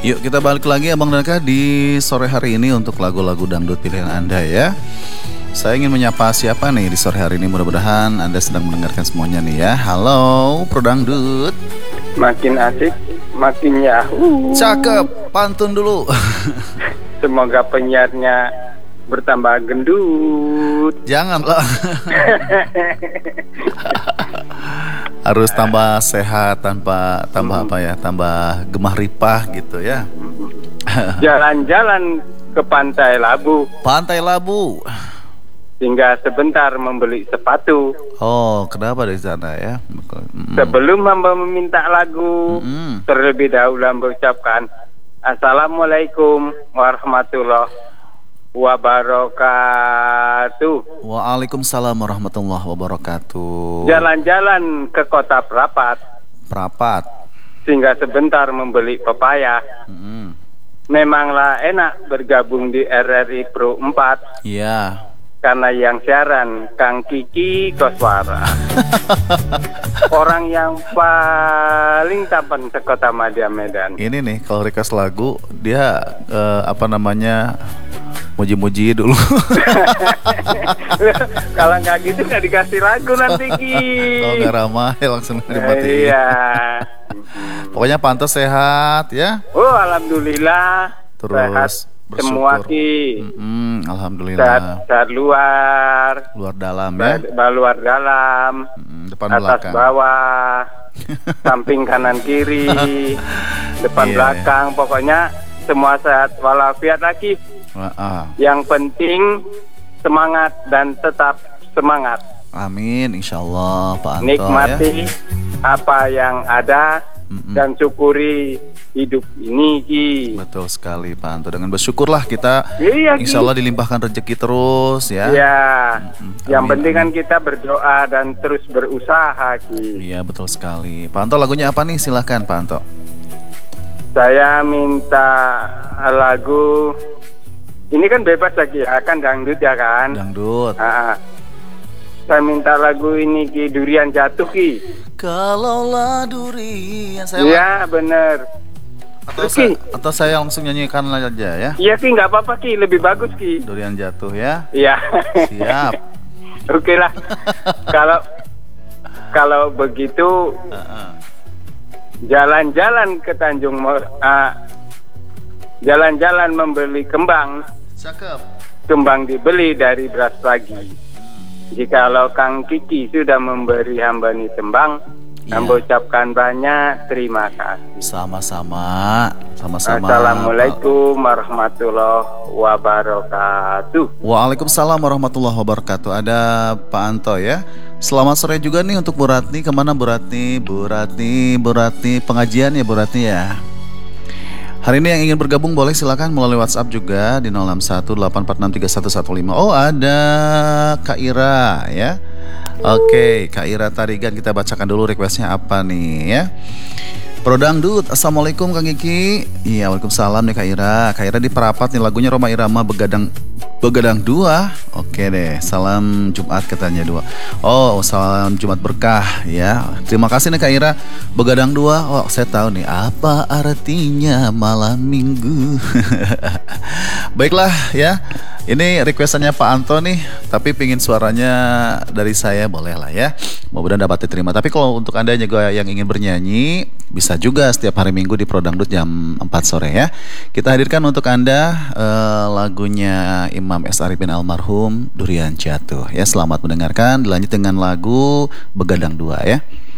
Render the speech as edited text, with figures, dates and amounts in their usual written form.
Yuk kita balik lagi Abang Daka di sore hari ini untuk lagu-lagu dangdut pilihan Anda ya. Saya ingin menyapa siapa nih di sore hari ini, mudah-mudahan Anda sedang mendengarkan semuanya nih ya. Halo Pro Dangdut. Makin asik, makin yahoo. Cakep, pantun dulu. Semoga penyiarnya bertambah gendut. Janganlah. Harus tambah sehat, tambah apa ya? Tambah gemah ripah gitu ya. Jalan-jalan ke Pantai Labu. Pantai Labu. Hingga sebentar membeli sepatu. Oh, kenapa dari sana ya? Sebelum hamba meminta lagu, terlebih dahulu hamba ucapkan Assalamualaikum warahmatullahi wabarakatuh. Waalaikumsalam warahmatullahi wabarakatuh. Jalan-jalan ke kota Prapat. Sehingga sebentar membeli pepaya. Memanglah enak bergabung di RRI Pro 4. Iya. Karena yang siaran Kang Kiki Koswara. Orang yang paling tampan sekota Madya Medan. Ini nih kalau request lagu dia muji-muji dulu. Kalau nggak gitu nggak dikasih lagu nanti Ki. Kalau nggak ramah ya langsung dimatiin. Iya. Pokoknya pantas sehat ya. Oh alhamdulillah. Terus sehat semua Ki. Alhamdulillah. Sehat luar dalam ya. Luar dalam. Depan atas belakang. Bawah. Samping kanan kiri. Depan belakang. Pokoknya semua sehat walafiat lagi. Yang penting semangat dan tetap semangat. Amin, insyaallah Pak Anto. Nikmati ya. apa yang ada dan syukuri hidup ini Ki. Betul sekali Pak Anto. Dengan bersyukurlah kita, iya, insyaallah dilimpahkan rezeki terus ya. Iya. Yang penting kan kita berdoa dan terus berusaha Ki. Iya betul sekali. Pak Anto lagunya apa nih? Silahkan Pak Anto. Saya minta lagu. Ini kan bebas lagi ya, kan dangdut ya kan? Dangdut. Saya minta lagu ini Ki, Durian Jatuh Ki. Kalaulah durian. Iya bener. Atau saya langsung nyanyikan aja ya? Iya Ki, nggak apa-apa Ki, lebih bagus Ki. Durian Jatuh ya? Iya. Siap. Oke lah. Kalau begitu jalan-jalan ke jalan-jalan membeli kembang. Cakep. Kembang dibeli dari beras pagi. Jikalau Kang Kiki sudah memberi hamba ni tembang, hamba ucapkan banyak terima kasih. Sama-sama. Assalamualaikum warahmatullahi wabarakatuh. Waalaikumsalam warahmatullahi wabarakatuh. Ada Pak Anto ya. Selamat sore juga nih untuk Bu Ratni. Kemana Bu Ratni? Bu Ratni pengajian ya Bu Ratni ya. Hari ini yang ingin bergabung boleh silakan melalui WhatsApp juga di 0618463115. Oh ada Kak Ira ya. Oke Kak Ira Tarigan, kita bacakan dulu requestnya apa nih ya. Pro Dangdut, Assalamualaikum Kang Kiki. Iya waalaikumsalam nih Kak Ira. Kak Ira di Parapat nih, lagunya Roma Irama Begadang 2. Oke deh, salam Jumat katanya 2. Oh salam Jumat berkah ya. Terima kasih nih Kak Ira. Begadang 2. Oh saya tahu nih apa artinya malam minggu. Baiklah ya. Ini requestannya Pak Anto nih, tapi pingin suaranya dari saya boleh lah ya. Mudah-mudahan dapat diterima. Tapi kalau untuk Anda juga yang ingin bernyanyi, bisa juga setiap hari Minggu di Pro Dangdut jam 4 sore ya. Kita hadirkan untuk Anda lagunya Imam S. Arifin almarhum, Durian Jatuh ya. Selamat mendengarkan. Dilanjut dengan lagu Begadang 2 ya.